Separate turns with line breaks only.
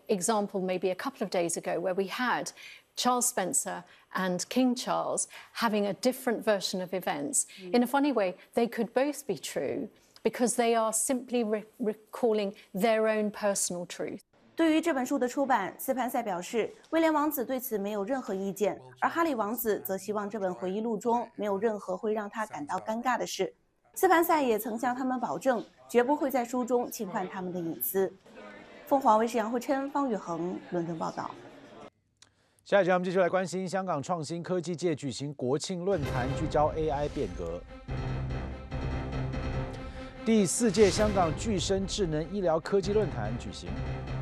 example maybe a couple of days ago where we had Charles Spencer and King Charles having a different version of events. In a funny way, they could both be true because they are simply recalling their own personal truth.
对于这本书的出版，斯潘塞表示，威廉王子对此没有任何意见，而哈里王子则希望这本回忆录中没有任何会让他感到尴尬的事。斯潘塞也曾向他们保证，绝不会在书中侵犯他们的隐私。凤凰卫视杨慧琛、方宇恒伦敦报道。
下一节我们继续来关心香港创新科技界举行国庆论坛，聚焦 AI 变革。第4届香港具身智能医疗科技论坛举行。